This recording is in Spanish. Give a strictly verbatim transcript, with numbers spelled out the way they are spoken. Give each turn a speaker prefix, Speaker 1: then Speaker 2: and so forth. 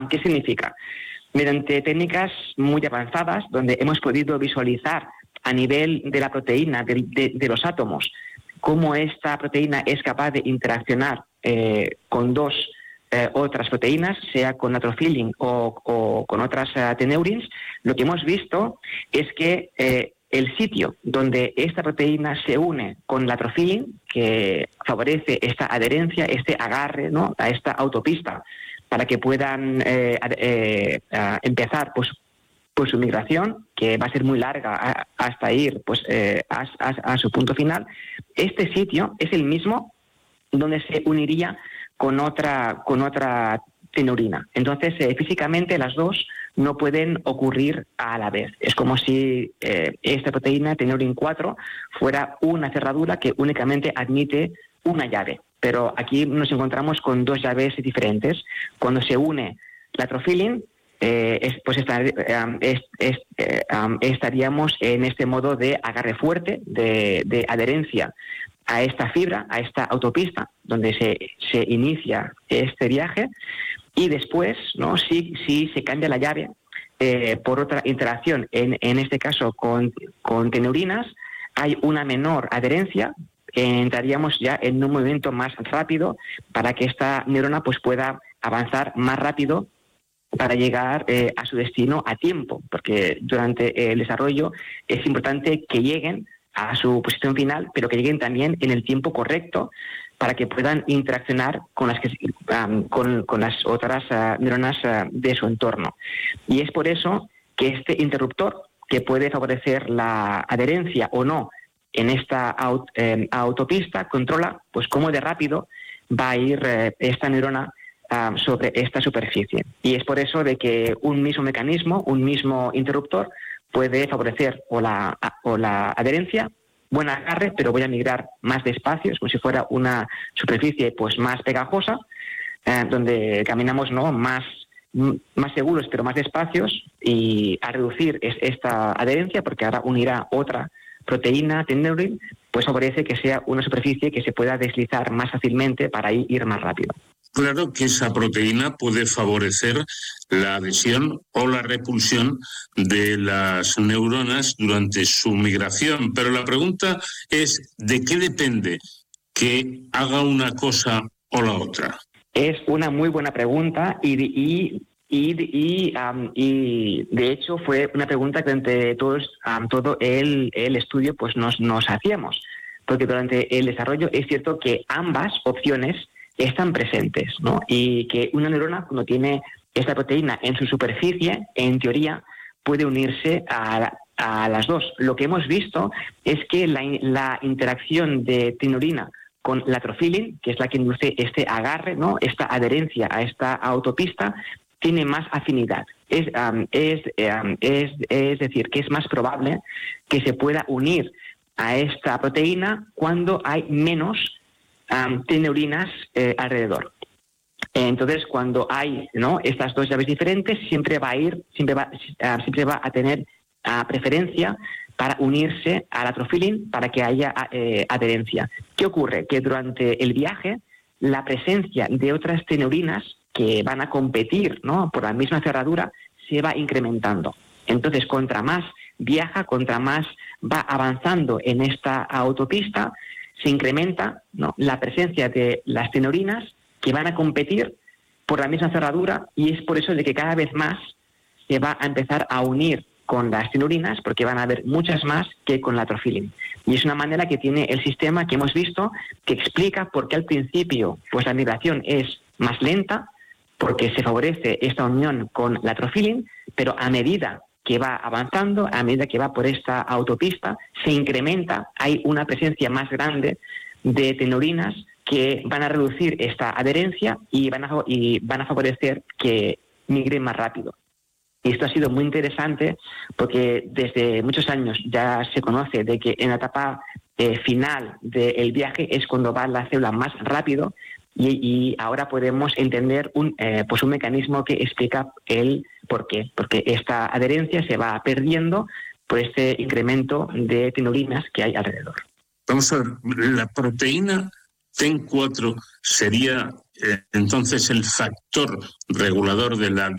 Speaker 1: ¿Qué significa? Mediante técnicas muy avanzadas, donde hemos podido visualizar a nivel de la proteína, de, de, de los átomos, cómo esta proteína es capaz de interaccionar eh, con dos eh, otras proteínas, sea con natrofilin o, o con otras uh, teneurins, lo que hemos visto es que eh, el sitio donde esta proteína se une con la natrofilin, que favorece esta adherencia, este agarre, ¿no?, a esta autopista, para que puedan eh, eh, uh, empezar pues, pues su migración, que va a ser muy larga a, hasta ir pues, eh, a, a, a su punto final. Este sitio es el mismo donde se uniría con otra, con otra teneurina. Entonces, eh, físicamente las dos no pueden ocurrir a la vez. Es como si eh, esta proteína, teneurin cuatro, fuera una cerradura que únicamente admite una llave. Pero aquí nos encontramos con dos llaves diferentes. Cuando se une la natrofilin, eh, es, pues estar, eh, es, es, eh, um, estaríamos en este modo de agarre fuerte, de, de adherencia a esta fibra, a esta autopista, donde se, se inicia este viaje, y después, ¿no?, si, si se cambia la llave eh, por otra interacción, en, en este caso con, con teneurinas, hay una menor adherencia, entraríamos ya en un movimiento más rápido para que esta neurona pues, pueda avanzar más rápido para llegar eh, a su destino a tiempo, porque durante el desarrollo es importante que lleguen a su posición final, pero que lleguen también en el tiempo correcto para que puedan interaccionar con las, que, um, con, con las otras uh, neuronas uh, de su entorno. Y es por eso que este interruptor, que puede favorecer la adherencia o no en esta aut, eh, autopista, controla pues cómo de rápido va a ir eh, esta neurona uh, sobre esta superficie. Y es por eso de que un mismo mecanismo, un mismo interruptor, puede favorecer o la, o la adherencia, buen agarre, pero voy a migrar más despacio, es como si fuera una superficie pues más pegajosa, eh, donde caminamos, ¿no?, más, más seguros, pero más despacios, y a reducir es, esta adherencia, porque ahora unirá otra proteína, teneurin, pues favorece que sea una superficie que se pueda deslizar más fácilmente para ir más rápido.
Speaker 2: Claro que esa proteína puede favorecer la adhesión o la repulsión de las neuronas durante su migración, pero la pregunta es, ¿de qué depende que haga una cosa o la otra?
Speaker 1: Es una muy buena pregunta y, y, y, y, um, y de hecho fue una pregunta que entre todos, um, todo el, el estudio pues nos, nos hacíamos, porque durante el desarrollo es cierto que ambas opciones están presentes, ¿no? Y que una neurona, cuando tiene esta proteína en su superficie, en teoría, puede unirse a, a las dos. Lo que hemos visto es que la, la interacción de teneurina con la natrofilin, que es la que induce este agarre, ¿no?, esta adherencia a esta autopista, tiene más afinidad. Es, um, es, um, es, es decir, que es más probable que se pueda unir a esta proteína cuando hay menos Um, teneurinas eh, alrededor. Entonces, cuando hay, ¿no?, estas dos llaves diferentes, siempre va a ir, siempre va, uh, siempre va a tener uh, preferencia para unirse a la natrofilin para que haya eh, adherencia. ¿Qué ocurre? Que durante el viaje, la presencia de otras teneurinas que van a competir, ¿no?, por la misma cerradura se va incrementando. Entonces, contra más viaja, contra más va avanzando en esta autopista, se incrementa, ¿no?, la presencia de las teneurinas que van a competir por la misma cerradura, y es por eso de que cada vez más se va a empezar a unir con las teneurinas, porque van a haber muchas más que con la natrofilin. Y es una manera que tiene el sistema que hemos visto, que explica por qué al principio pues la migración es más lenta, porque se favorece esta unión con la natrofilin, pero a medida que va avanzando, a medida que va por esta autopista, se incrementa, hay una presencia más grande de teneurinas que van a reducir esta adherencia y van a, y van a favorecer que migren más rápido. Y esto ha sido muy interesante porque desde muchos años ya se conoce de que en la etapa eh, final del viaje es cuando va la célula más rápido, y, y ahora podemos entender un, eh, pues un mecanismo que explica el por qué. Porque esta adherencia se va perdiendo por este incremento de teneurinas que hay alrededor.
Speaker 2: Vamos a ver, la proteína T E N cuatro sería eh, entonces el factor regulador de la